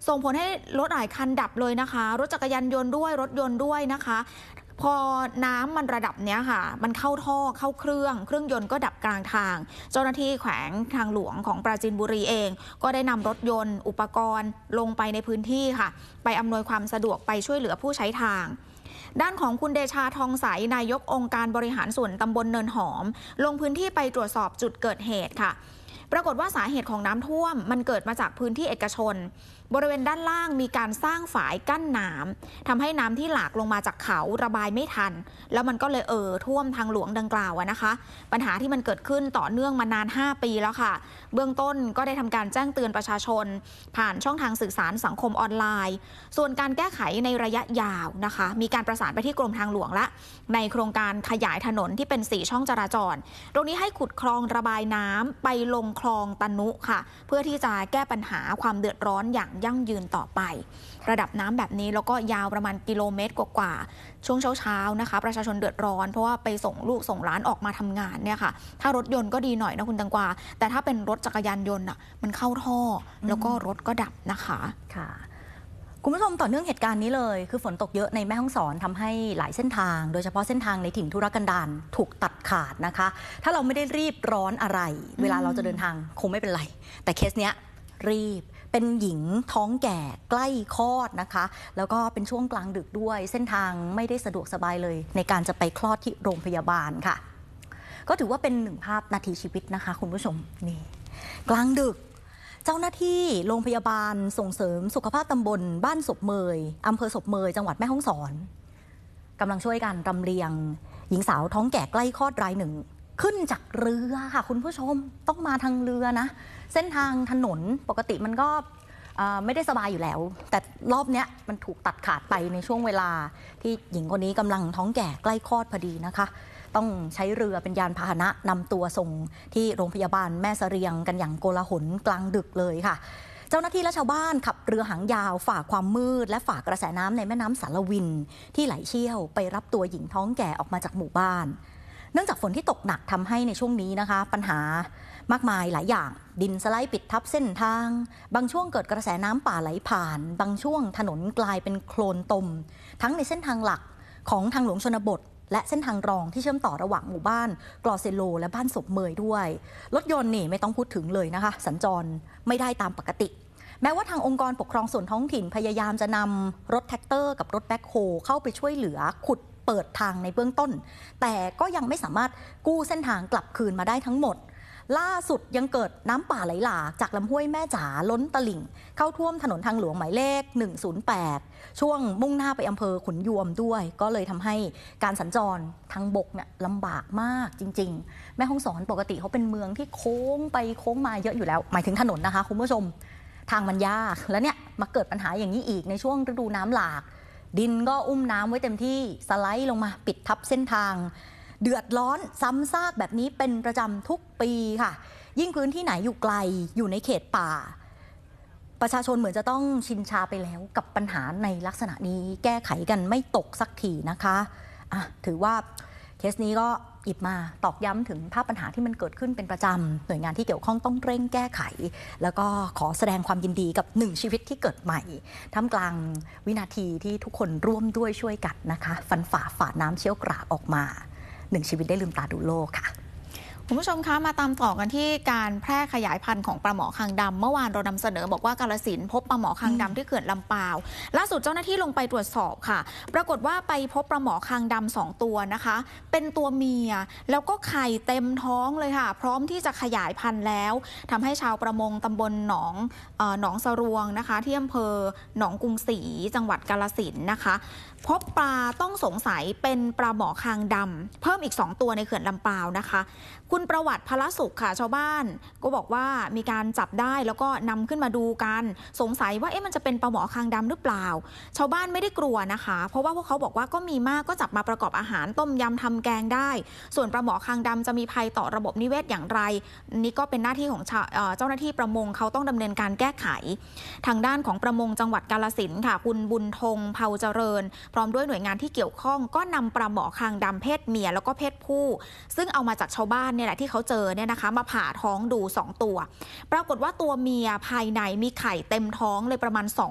ส่งผลให้รถหลายคันดับเลยนะคะรถจักรยานยนต์ด้วยรถยนต์ด้วยนะคะพอน้ำมันระดับเนี้ยค่ะมันเข้าท่อเข้าเครื่องยนต์ก็ดับกลางทางเจ้าหน้าที่แขวงทางหลวงของปราจีนบุรีเองก็ได้นำรถยนต์อุปกรณ์ลงไปในพื้นที่ค่ะไปอำนวยความสะดวกไปช่วยเหลือผู้ใช้ทางด้านของคุณเดชาทองใสนายกองค์การบริหารส่วนตำบลเนินหอมลงพื้นที่ไปตรวจสอบจุดเกิดเหตุค่ะปรากฏว่าสาเหตุของน้ำท่วมมันเกิดมาจากพื้นที่เอกชนบริเวณด้านล่างมีการสร้างฝายกั้นน้ำทำให้น้ำที่หลากลงมาจากเขาระบายไม่ทันแล้วมันก็เลยท่วมทางหลวงดังกล่าวนะคะปัญหาที่มันเกิดขึ้นต่อเนื่องมานาน5 ปีแล้วค่ะเบื้องต้นก็ได้ทำการแจ้งเตือนประชาชนผ่านช่องทางสื่อสารสังคมออนไลน์ส่วนการแก้ไขในระยะยาวนะคะมีการประสานไปที่กรมทางหลวงและในโครงการขยายถนนที่เป็น4 ช่องจราจรตรงนี้ให้ขุดคลองระบายน้ำไปลงคลองตะนุค่ะเพื่อที่จะแก้ปัญหาความเดือดร้อนอย่างยั่งยืนต่อไประดับน้ำแบบนี้แล้วก็ยาวประมาณกิโลเมตรกว่าช่วงเช้านะคะประชาชนเดือดร้อนเพราะว่าไปส่งลูกส่งหลานออกมาทำงานเนี่ยค่ะถ้ารถยนต์ก็ดีหน่อยนะคุณตังกวาแต่ถ้าเป็นรถจักรยานยนต์อ่ะมันเข้าท่อแล้วก็รถก็ดับนะคะค่ะคุณผู้ชมต่อเนื่องเหตุการณ์นี้เลยคือฝนตกเยอะในแม่ฮ่องสอนทำให้หลายเส้นทางโดยเฉพาะเส้นทางในถิ่นธุรกันดารถูกตัดขาดนะคะถ้าเราไม่ได้รีบร้อนอะไรเวลาเราจะเดินทางคงไม่เป็นไรแต่เคสเนี้ยรีบเป็นหญิงท้องแก่ใกล้คลอดนะคะแล้วก็เป็นช่วงกลางดึกด้วยเส้นทางไม่ได้สะดวกสบายเลยในการจะไปคลอดที่โรงพยาบาลค่ะก็ถือว่าเป็น1 ภาพนาทีชีวิตนะคะคุณผู้ชมนี่กลางดึกเจ้าหน้าที่โรงพยาบาลส่งเสริมสุขภาพตำบลบ้านศพเมยอำเภอศพเมยจังหวัดแม่ฮ่องสอนกำลังช่วยกันรำเลียงหญิงสาวท้องแก่ใกล้คลอดรายหนึ่งขึ้นจากเรือค่ะคุณผู้ชมต้องมาทางเรือนะเส้นทางถนนปกติมันก็ไม่ได้สบายอยู่แล้วแต่รอบนี้มันถูกตัดขาดไปในช่วงเวลาที่หญิงคนนี้กำลังท้องแก่ใกล้คลอดพอดีนะคะต้องใช้เรือเป็นยานพาหนะนำตัวส่งที่โรงพยาบาลแม่เสรียงกันอย่างโกลาหลกลางดึกเลยค่ะเจ้าหน้าที่และชาวบ้านขับเรือหางยาวฝ่าความมืดและฝ่ากระแสน้ำในแม่น้ำสารวินที่ไหลเชี่ยวไปรับตัวหญิงท้องแก่ออกมาจากหมู่บ้านเนื่องจากฝนที่ตกหนักทำให้ในช่วงนี้นะคะปัญหามากมายหลายอย่างดินสไลด์ปิดทับเส้นทางบางช่วงเกิดกระแสน้ำป่าไหลผ่านบางช่วงถนนกลายเป็นโคลนตมทั้งในเส้นทางหลักของทางหลวงชนบทและเส้นทางรองที่เชื่อมต่อระหว่างหมู่บ้านกลอเซโลและบ้านศพเมยด้วยรถยนต์นี่ไม่ต้องพูดถึงเลยนะคะสัญจรไม่ได้ตามปกติแม้ว่าทางองค์กรปกครองส่วนท้องถิ่นพยายามจะนำรถแท็กเตอร์กับรถแบ็คโฮเข้าไปช่วยเหลือขุดเปิดทางในเบื้องต้นแต่ก็ยังไม่สามารถกู้เส้นทางกลับคืนมาได้ทั้งหมดล่าสุดยังเกิดน้ำป่าไหลหลากจากลำห้วยแม่จ๋าล้นตลิ่งเข้าท่วมถนนทางหลวงหมายเลข108ช่วงมุ่งหน้าไปอำเภอขุนยวมด้วยก็เลยทำให้การสัญจรทางบกเนี่ยลำบากมากจริงๆแม่ฮ่องสอนปกติเขาเป็นเมืองที่โค้งไปโค้งมาเยอะอยู่แล้วหมายถึงถนนนะคะคุณผู้ชมทางมันยากแล้วเนี่ยมาเกิดปัญหาอย่างนี้อีกในช่วงฤดูน้ำหลากดินก็อุ้มน้ำไว้เต็มที่สไลด์ลงมาปิดทับเส้นทางเดือดร้อนซ้ำซากแบบนี้เป็นประจำทุกปีค่ะยิ่งพื้นที่ไหนอยู่ไกลอยู่ในเขตป่าประชาชนเหมือนจะต้องชินชาไปแล้วกับปัญหาในลักษณะนี้แก้ไขกันไม่ตกสักทีนะคะถือว่าเคสนี้ก็หยิบมาตอกย้ำถึงภาพปัญหาที่มันเกิดขึ้นเป็นประจำหน่วยงานที่เกี่ยวข้องต้องเร่งแก้ไขแล้วก็ขอแสดงความยินดีกับ1 ชีวิตที่เกิดใหม่ท่ามกลางวินาทีที่ทุกคนร่วมด้วยช่วยกันนะคะฟันฝ่าน้ำเชี่ยวกรากออกมา1 ชีวิตได้ลืมตาดูโลกค่ะคุณผู้ชมคะมาตามต่อกันที่การแพร่ขยายพันธุ์ของปลาหมอคางดำเมื่อวานเรานำเสนอบอกว่ากาฬสินธุ์พบปลาหมอคางดำที่เขื่อนลำปาวล่าสุดเจ้าหน้าที่ลงไปตรวจสอบค่ะปรากฏว่าไปพบปลาหมอคางดำ2 ตัวนะคะเป็นตัวเมียแล้วก็ไข่เต็มท้องเลยค่ะพร้อมที่จะขยายพันธุ์แล้วทำให้ชาวประมงตำบลหนองสรวงนะคะที่อำเภอหนองกรุงศรีจังหวัดกาฬสินธุ์นะคะพบปลาต้องสงสัยเป็นปลาหมอคางดำเพิ่มอีก2 ตัวในเขื่อนลำปาวนะคะคุณประวัติพลสุขค่ะชาวบ้านก็บอกว่ามีการจับได้แล้วก็นำขึ้นมาดูกันสงสัยว่ามันจะเป็นปลาหมอคางดำหรือเปล่าชาวบ้านไม่ได้กลัวนะคะเพราะว่าพวกเขาบอกว่าก็มีมากก็จับมาประกอบอาหารต้มยำทำแกงได้ส่วนปลาหมอคางดำจะมีภัยต่อระบบนิเวศอย่างไรนี่ก็เป็นหน้าที่ของเจ้าหน้าที่ประมงเขาต้องดำเนินการแก้ไขทางด้านของประมงจังหวัดกาฬสินธุ์ค่ะคุณบุญธงเผาเจริญพร้อมด้วยหน่วยงานที่เกี่ยวข้องก็นำปลาหมอคางดำเพศเมียแล้วก็เพศผู้ซึ่งเอามาจากชาวบ้านเนี่ยแหละที่เขาเจอเนี่ยนะคะมาผ่าท้องดู2 ตัวปรากฏว่าตัวเมียภายในมีไข่เต็มท้องเลยประมาณ